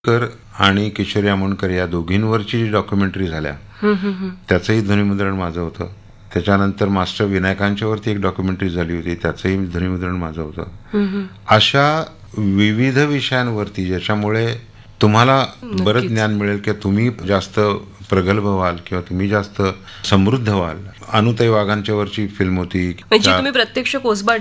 कर आणि किशोरी आमोणकर या दोघींवरची जी डॉक्युमेंटरी झाल्या त्याचंही ध्वनिमुद्रण माझं होतं. त्याच्यानंतर मास्टर विनायकांच्यावरती एक डॉक्युमेंटरी झाली होती, त्याचंही ध्वनिमुद्रण माझं होतं. अशा विविध विषयांवरती ज्याच्यामुळे तुम्हाला बरंच ज्ञान मिळेल की तुम्ही जास्त प्रगल्भ व्हाल किंवा तुम्ही जास्त समृद्ध व्हाल. अनुताई वाघांच्यावरची फिल्म होती. म्हणजे तुम्ही प्रत्यक्ष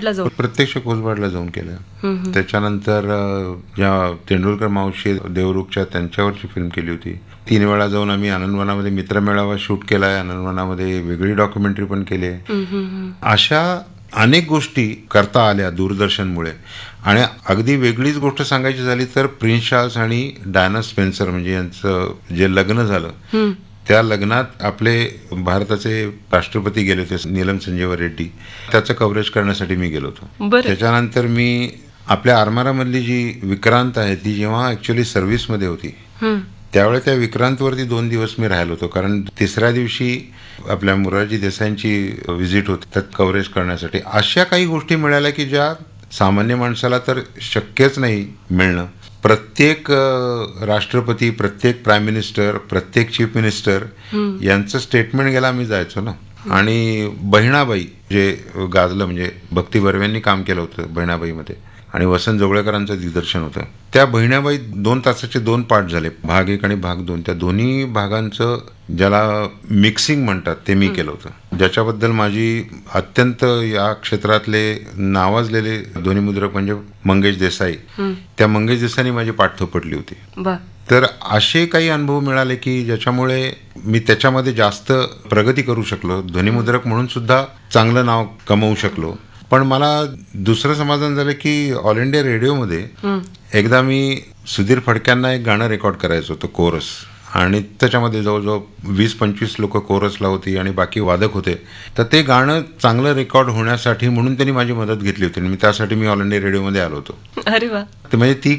कोसबाडला जाऊन केलं. त्याच्यानंतर ज्या तेंडुलकर मावशी देवरुखच्या त्यांच्यावरची फिल्म केली होती. 3 वेळा जाऊन आम्ही आनंदवनामध्ये मित्रमेळावा शूट केलाय. आनंदवनामध्ये वेगळी डॉक्युमेंटरी पण केली आहे. अशा अनेक गोष्टी करता आल्या दूरदर्शनमुळे. आणि अगदी वेगळीच गोष्ट सांगायची झाली तर प्रिन्स चार्ल्स आणि डायना स्पेन्सर म्हणजे यांचं जे लग्न झालं त्या लग्नात आपले भारताचे राष्ट्रपती गेले होते नीलम संजीव रेड्डी, त्याचं कव्हरेज करण्यासाठी मी गेलो होतो. त्याच्यानंतर मी आपल्या आरमारामधली जी विक्रांत आहे ती जेव्हा ऍक्च्युअली सर्व्हिसमध्ये होती त्यावेळेस त्या विक्रांतवरती 2 दिवस मी राहिलो होतो, कारण 3ऱ्या दिवशी आपल्या मोरारजी देसाईंची व्हिजिट होती त्यात कव्हरेज करण्यासाठी. अशा काही गोष्टी मिळाल्या की ज्या सामान्य माणसाला तर शक्यच नाही मिळणं. प्रत्येक राष्ट्रपती, प्रत्येक प्राईम मिनिस्टर, प्रत्येक चीफ मिनिस्टर यांचं स्टेटमेंट घ्यायला आम्ही जायचो ना. आणि बहिणाबाई जे गाजलं म्हणजे भक्ती बर्वेंनी काम केलं होतं बहिणाबाईमध्ये आणि वसंत जोगळेकरांचं दिग्दर्शन होतं. त्या बहिणाबाई 2 तासाचे 2 पार्ट झाले, भाग 1 आणि भाग 2. त्या दोन्ही भागांचं ज्याला मिक्सिंग म्हणतात ते मी केलं होतं, ज्याच्याबद्दल माझी अत्यंत या क्षेत्रातले नावाजलेले ध्वनिमुद्रक म्हणजे मंगेश देसाई, त्या मंगेश देसाईंनी माझी पाठ थोपटली होती. तर असे काही अनुभव मिळाले की ज्याच्यामुळे मी त्याच्यामध्ये जास्त प्रगती करू शकलो, ध्वनिमुद्रक म्हणून सुद्धा चांगलं नाव कमवू शकलो. पण मला दुसरं समाधान झालं की ऑल इंडिया रेडिओमध्ये एकदा मी सुधीर फडक्यांना एक गाणं रेकॉर्ड करायचं होतं कोरस, आणि त्याच्यामध्ये जवळजवळ 20-25 लोक कोरसला होती आणि बाकी वादक होते. तर ते गाणं चांगलं रेकॉर्ड होण्यासाठी म्हणून त्यांनी माझी मदत घेतली होती आणि त्यासाठी मी ऑल इंडिया रेडिओमध्ये आलो होतो. अरे वा. तर म्हणजे ती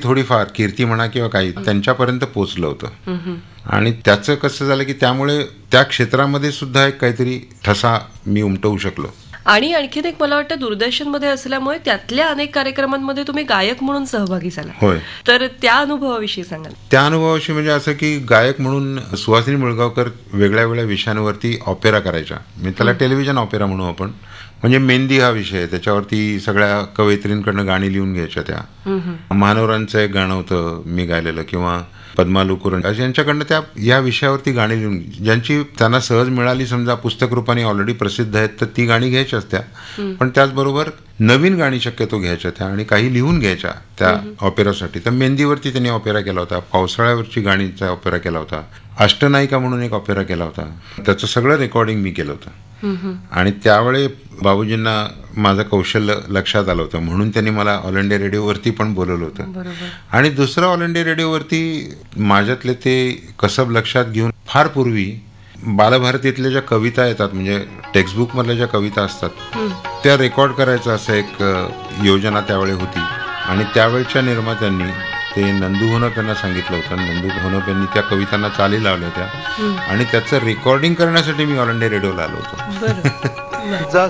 कीर्ती म्हणा किंवा काही त्यांच्यापर्यंत पोहोचलं होतं. आणि त्याचं कसं झालं की त्यामुळे त्या क्षेत्रामध्ये सुद्धा एक काहीतरी ठसा मी उमटवू शकलो. आणि आणखीन एक मला वाटतं दूरदर्शनमध्ये असल्यामुळे त्यातल्या अनेक कार्यक्रमांमध्ये तुम्ही गायक म्हणून सहभागी झाला. होय. तर त्या अनुभवाविषयी सांगाल. त्या अनुभवाविषयी म्हणजे असं की गायक म्हणून सुहासिनी मुळगावकर वेगळ्या वेगळ्या विषयांवरती ऑपेरा करायच्या. म्हणजे त्याला टेलिव्हिजन ऑपेरा म्हणू आपण. म्हणजे मेहंदी हा विषय, त्याच्यावरती सगळ्या कवयित्रींकडनं गाणी लिहून घ्यायच्या. त्या महानवरांचं एक गाणं होतं मी गायलेलं, किंवा पद्मालुकुरन यांच्याकडनं त्या या विषयावरती गाणी लिहून, ज्यांची त्यांना सहज मिळाली समजा पुस्तक रूपाने ऑलरेडी प्रसिद्ध आहेत तर ती गाणी घ्यायच्याच त्या. पण त्याचबरोबर नवीन गाणी शक्यतो घ्यायच्या त्या आणि काही लिहून घ्यायच्या त्या ऑपेरासाठी. तर मेहंदीवरती त्यांनी ऑपेरा केला होता, पावसाळ्यावरची गाणीचा ऑपेरा केला होता, अष्टनायिका म्हणून एक ऑपेरा केला होता. त्याचं सगळं रेकॉर्डिंग मी केलं होतं. आणि त्यावेळी बाबूजींना माझं कौशल्य लक्षात आलं होतं म्हणून त्यांनी मला ऑल इंडिया रेडिओवरती पण बोलवलं होतं. आणि दुसरं ऑल इंडिया रेडिओवरती माझ्यातले ते कसब लक्षात घेऊन फार पूर्वी बालभारतीतल्या ज्या कविता येतात म्हणजे टेक्स्टबुक मधल्या ज्या कविता असतात त्या रेकॉर्ड करायचं असं एक योजना त्यावेळी होती. आणि त्यावेळच्या निर्मात्यांनी ते नंदू होनप यांना सांगितलं होतं. नंदू होनप यांनी त्या कवितांना चाली लावल्या होत्या आणि त्याचं रेकॉर्डिंग करण्यासाठी मी ऑल इंडिया रेडिओला आलो होतो.